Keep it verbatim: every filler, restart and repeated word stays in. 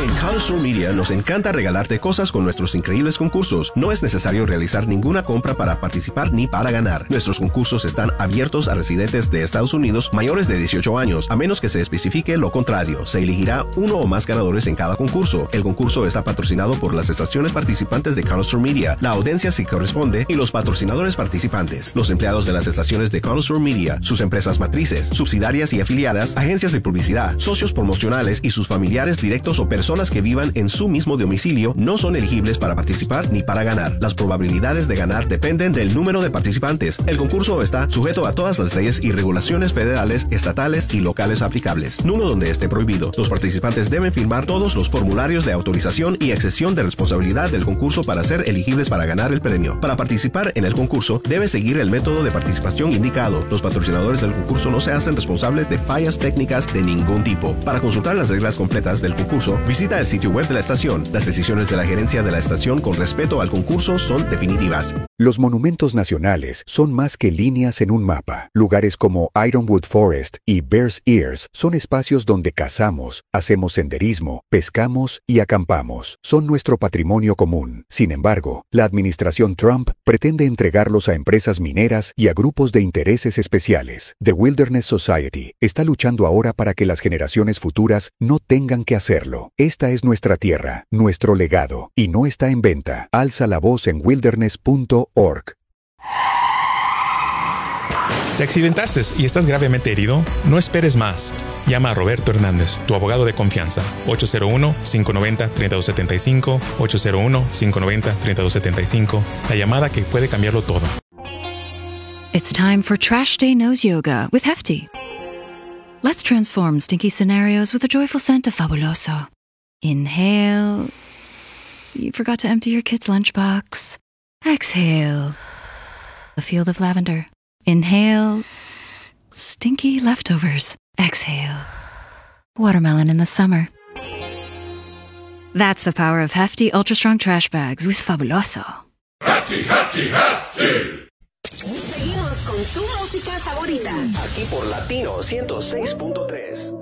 En Connoisseur Media nos encanta regalarte cosas con nuestros increíbles concursos. No es necesario realizar ninguna compra para participar ni para ganar. Nuestros concursos están abiertos a residentes de Estados Unidos mayores de dieciocho años, a menos que se especifique lo contrario. Se elegirá uno o más ganadores en cada concurso. El concurso está patrocinado por las estaciones participantes de Connoisseur Media, la audiencia si corresponde y los patrocinadores participantes. Los empleados de las estaciones de Connoisseur Media, sus empresas matrices, subsidiarias y afiliadas, agencias de publicidad, socios promocionales y sus familiares directos o personas que vivan en su mismo domicilio no son elegibles para participar ni para ganar. Las probabilidades de ganar dependen del número de participantes. El concurso está sujeto a todas las leyes y regulaciones federales, estatales y locales aplicables. Nulo donde esté prohibido. Los participantes deben firmar todos los formularios de autorización y excesión de responsabilidad del concurso para ser elegibles para ganar el premio. Para participar en el concurso, debe seguir el método de participación indicado. Los patrocinadores del concurso no se hacen responsables de fallas técnicas de ningún tipo. Para consultar las reglas completas del concurso, visita el sitio web de la estación. Las decisiones de la gerencia de la estación con respecto al concurso son definitivas. Los monumentos nacionales son más que líneas en un mapa. Lugares como Ironwood Forest y Bears Ears son espacios donde cazamos, hacemos senderismo, pescamos y acampamos. Son nuestro patrimonio común. Sin embargo, la administración Trump pretende entregarlos a empresas mineras y a grupos de intereses especiales. The Wilderness Society está luchando ahora para que las generaciones futuras no tengan que hacerlo. Esta es nuestra tierra, nuestro legado, y no está en venta. Alza la voz en wilderness punto org. ¿Te accidentaste y estás gravemente herido? No esperes más. Llama a Roberto Hernández, tu abogado de confianza. ocho cero uno, cinco nueve cero, tres dos siete cinco, ocho cero uno, cinco nueve cero, tres dos siete cinco. La llamada que puede cambiarlo todo. It's time for Trash Day Nose Yoga with Hefty. Let's transform stinky scenarios with a joyful scent of Fabuloso. Inhale. You forgot to empty your kid's lunchbox. Exhale. A field of lavender. Inhale. Stinky leftovers. Exhale. Watermelon in the summer. That's the power of Hefty Ultra Strong Trash Bags with Fabuloso. Hefty, Hefty, Hefty. Seguimos con tu música favorita. Aquí por Latino ciento seis punto tres.